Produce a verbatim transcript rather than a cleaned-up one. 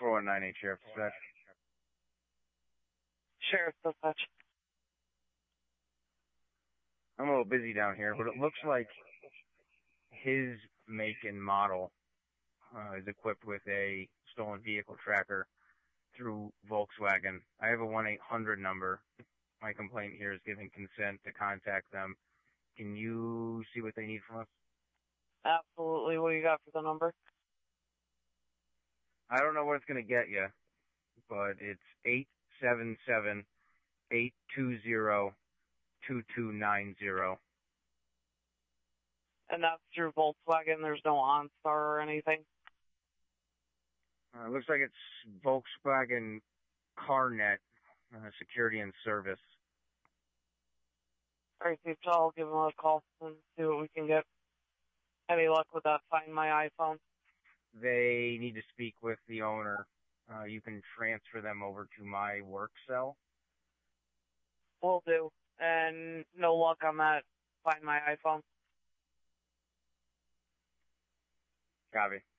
four one nine eight Sheriff Dispatch. Sheriff Dispatch. I'm a little busy down here, but it looks like his make and model uh, is equipped with a stolen vehicle tracker through Volkswagen. I have a one eight hundred number. My complaint here is giving consent to contact them. Can you see what they need from us? Absolutely. What do you got for the number? I don't know what it's going to get you, but it's eight seven seven, eight two zero, two two nine zero. And that's through Volkswagen. There's no OnStar or anything? Uh, it looks like it's Volkswagen CarNet, uh, security and service. All right, so I'll give them a call and see what we can get. Any luck with that Find My iPhone? They need to speak with the owner. Uh, you can transfer them over to my work cell. Will do. And no luck on that Find My iPhone? Copy.